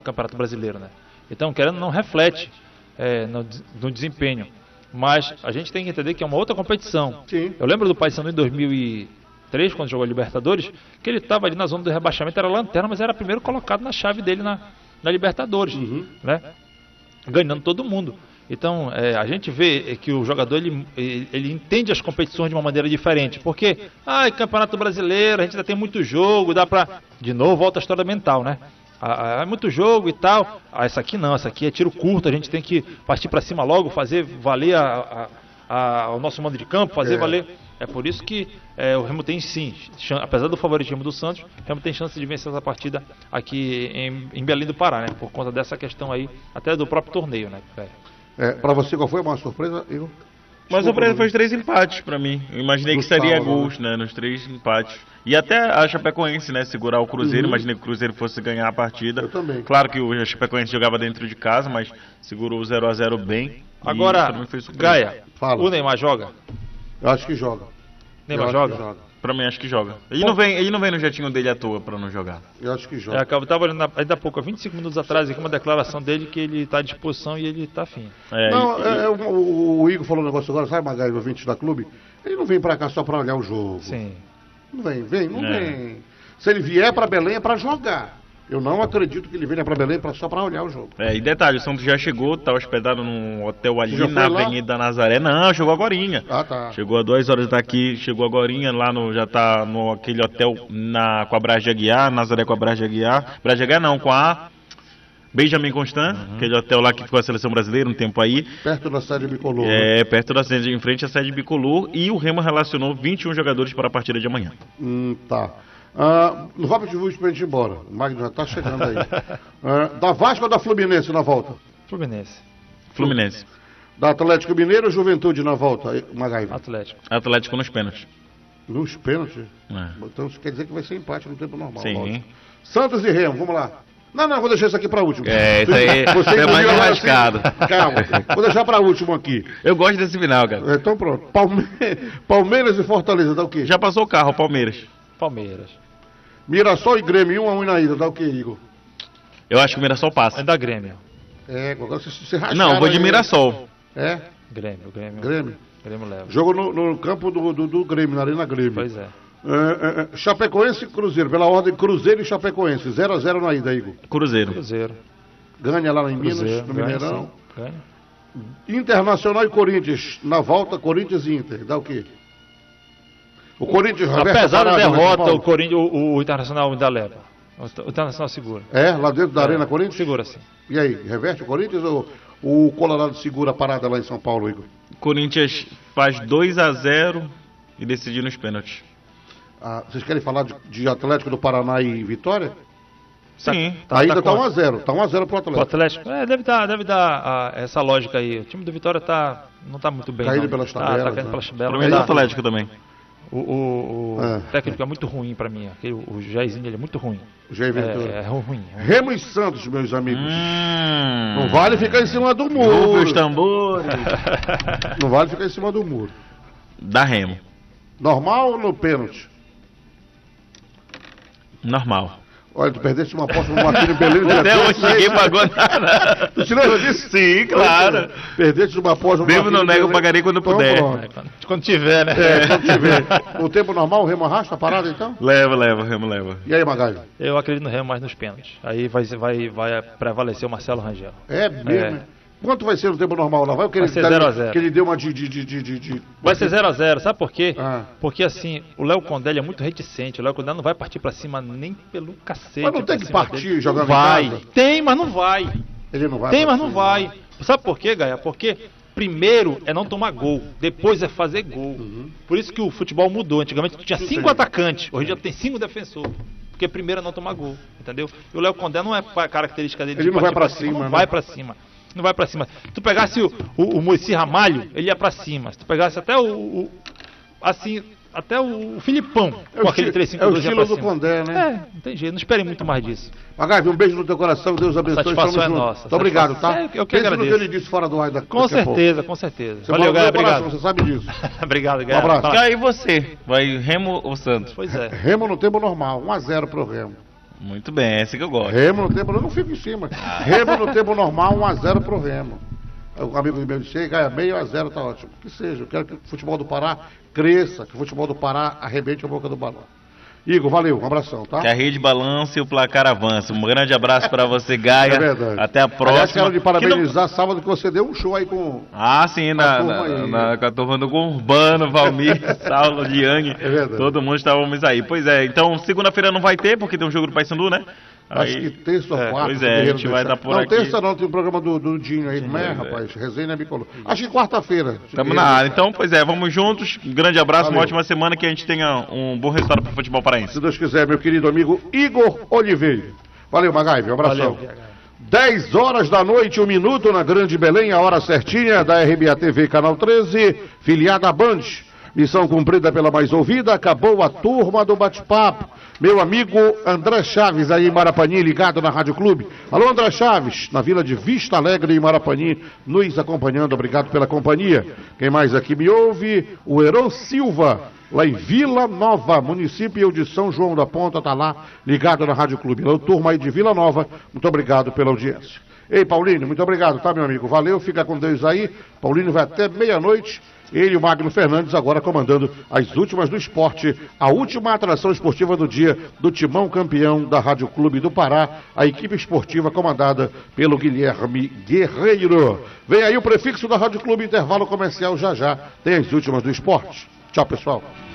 Campeonato Brasileiro, né? Então, querendo não reflete no desempenho. Mas a gente tem que entender que é uma outra competição. Sim. Eu lembro do Paysandu em 2003, quando jogou a Libertadores, que ele estava ali na zona do rebaixamento, era lanterna, mas era primeiro colocado na chave dele na Libertadores, né? Ganhando todo mundo. Então, a gente vê que o jogador ele entende as competições de uma maneira diferente. Porque, Campeonato Brasileiro, a gente ainda tem muito jogo, dá pra... De novo, volta a história mental, né? É muito jogo e tal. Essa aqui não, essa aqui é tiro curto, a gente tem que partir pra cima logo, fazer valer o nosso mando de campo, fazer valer. É por isso que o Remo tem sim, apesar do favoritismo do Santos, o Remo tem chance de vencer essa partida aqui em Belém do Pará, né? Por conta dessa questão aí, até do próprio torneio, né? Pra você, qual foi a maior surpresa, Igor? Mas a surpresa foi os 3 empates pra mim. Eu imaginei que seria gols, né? Nos 3 empates. E até a Chapecoense, né? Segurar o Cruzeiro. Imaginei que o Cruzeiro fosse ganhar a partida. Eu também. Claro que o Chapecoense jogava dentro de casa, mas segurou o 0x0 bem. Agora, Gaia, fala. O Neymar joga? Eu acho que joga. Neymar joga? Pra mim, acho que joga. Ele não vem no jetinho dele à toa pra não jogar. Eu acho que joga. Eu estava olhando ainda há pouco, 25 minutos atrás, aqui uma declaração dele que ele está à disposição e ele está afim. O Igor falou um negócio agora, sabe, Magalhães, o 20 da clube? Ele não vem pra cá só pra olhar o jogo. Sim. Não vem. Se ele vier pra Belém é pra jogar. Eu não acredito que ele venha pra Belém só pra olhar o jogo. E detalhe, o Santos já chegou, tá hospedado num hotel ali na Avenida Nazaré. Não, chegou agorinha. Tá. Chegou há 2 horas daqui, chegou agorinha, lá já tá no aquele hotel com a Braz de Aguiar, Nazaré com a Braz de Aguiar. Braz de Aguiar não, com a Benjamin Constant, aquele hotel lá que ficou a seleção brasileira um tempo aí. Perto da sede bicolor. Perto da sede, em frente à sede bicolor. E o Remo relacionou 21 jogadores para a partida de amanhã. Tá. Não vai pedir pra gente ir embora. O Magno já tá chegando aí. Da Vasco ou da Fluminense na volta? Fluminense. Da Atlético Mineiro ou Juventude na volta, Magaiva? Atlético nos pênaltis. Nos pênaltis? Então isso quer dizer que vai ser empate no tempo normal. Sim. Lógico. Santos e Remo, vamos lá. Não, vou deixar isso aqui pra último. Isso aí é mais arrascado. Calma, vou deixar pra último aqui. Eu gosto desse final, cara. Então pronto. Palmeiras e Fortaleza, dá o quê? Já passou o carro, Palmeiras. Mirassol e Grêmio, 1-1 na ida, dá o quê, Igor? Eu acho que o Mirassol passa. É da Grêmio. Agora você rascaram. Não, vou de Mirassol. Grêmio leva. Jogo no campo do Grêmio, na Arena Grêmio. Pois é. Chapecoense e Cruzeiro, pela ordem Cruzeiro e Chapecoense, 0-0 na ida, Igor. Cruzeiro. Ganha lá em Minas, no Mineirão. Ganha. Internacional e Corinthians, na volta, Corinthians e Inter, dá o quê? O Corinthians, apesar da derrota, o Internacional ainda leva. O Internacional segura. Lá dentro da Arena Corinthians? Segura, sim. E aí, reverte o Corinthians ou o Colorado segura a parada lá em São Paulo, Igor? Corinthians faz 2-0 e decide nos pênaltis. Vocês querem falar de Atlético do Paraná e Vitória? Sim. Ainda tá 1-0. Tá 1-0 pro Atlético. O Atlético? Deve dar essa lógica aí. O time do Vitória não tá muito bem. Caído pelas tabelas. Tá caindo pelas tabelas. Pra mim é do Atlético também. O técnico é muito ruim pra mim. O Jairzinho, ele é muito ruim. O Jair Ventura. É ruim. Remo e Santos, meus amigos. Não vale ficar em cima do muro. Ouve os tambores. Não vale ficar em cima do muro. Da Remo. Normal ou no pênalti? Normal. Olha, tu perdeste uma aposta no Marquinhos Beleza. Até hoje ninguém pagou nada. Tu te lembra disso? Sim, claro. Perdeste uma aposta no Mesmo não nego, pagarei quando puder. Quando tiver, né? Quando tiver. O tempo normal, o Remo arrasta a parada, então? Leva, Remo leva. E aí, Magalhães? Eu acredito no Remo mais nos pênaltis. Aí vai prevalecer o Marcelo Rangel. É mesmo? Quanto vai ser o tempo normal lá? Vai ser 0-0. Que ele deu uma de... Vai ser 0-0, sabe por quê? Porque assim, o Léo Condé é muito reticente. O Léo Condé não vai partir pra cima nem pelo cacete. Mas não tem que partir dele. Jogando vai. Em casa? Tem, mas não vai. Ele não vai. Tem, mas não vai. Sabe por quê, Gaia? Porque primeiro é não tomar gol, depois é fazer gol. Por isso que o futebol mudou. Antigamente tinha 5 atacantes, hoje já tem 5 defensores. Porque primeiro é não tomar gol, entendeu? E o Léo Condé não é característica dele. Ele não vai pra cima, não vai pra cima. Não vai pra cima. Se tu pegasse o Moisés Ramalho, ele ia pra cima. Se tu pegasse até até o Filipão, com aquele 3-5-2 é o estilo do Condé, né? Não tem jeito, não esperem muito mais disso. Magalhães, um beijo no teu coração, Deus abençoe. A satisfação é nossa. Muito obrigado, tá? Eu que agradeço. No que ele disse fora do ar da Com certeza. Valeu, Gaia, obrigado. Você sabe disso. Obrigado, Gaia. Um abraço. E aí você? Vai Remo ou Santos? Pois é. Remo no tempo normal, 1-0 pro Remo. Muito bem, esse que eu gosto. Remo no tempo, eu não fico em cima. Remo no tempo normal, 1-0 pro Remo. O amigo meu disse, ganha meio 1-0, tá ótimo. Que seja, eu quero que o futebol do Pará cresça, que o futebol do Pará arrebente a boca do balão. Igor, valeu, um abração, tá? Que a rede balance e o placar avance. Um grande abraço pra você, Gaia. É verdade. Até a próxima. Aliás, quero te parabenizar, sábado que você deu um show aí com... Ah, sim, com a turma do Urbano, Valmir, Saulo, Liang. É verdade. Todo mundo estávamos aí. Pois é, então segunda-feira não vai ter, porque tem um jogo do Paysandu, né? Acho que terça ou quarta. Pois é, a gente vai dar por aqui. Não, terça não, tem um programa do Dinho aí. Como é, rapaz? Resenha Bicolor. Acho que quarta-feira. Estamos na área. Então, pois é, vamos juntos. Um grande abraço, Valeu. uma ótima semana, que a gente tenha um bom resultado para o futebol paraense. Se Deus quiser, meu querido amigo Igor Oliveira. Valeu, Magaive, um abração. Valeu. 10 horas da noite, 1 minuto, na Grande Belém, a hora certinha da RBA TV, Canal 13, filiada à Band. Missão cumprida pela mais ouvida, acabou a turma do bate-papo. Meu amigo André Chaves, aí em Marapani, ligado na Rádio Clube. Alô, André Chaves, na Vila de Vista Alegre, em Marapani, nos acompanhando. Obrigado pela companhia. Quem mais aqui me ouve? O Heron Silva, lá em Vila Nova, município de São João da Ponta, está lá, ligado na Rádio Clube. Alô, turma aí de Vila Nova, muito obrigado pela audiência. Ei, Paulinho, muito obrigado, tá, meu amigo? Valeu, fica com Deus aí. Paulinho vai até meia-noite. Ele e o Magno Fernandes agora comandando as últimas do esporte, a última atração esportiva do dia do Timão campeão da Rádio Clube do Pará, a equipe esportiva comandada pelo Guilherme Guerreiro. Vem aí o prefixo da Rádio Clube, intervalo comercial já já, tem as últimas do esporte. Tchau, pessoal.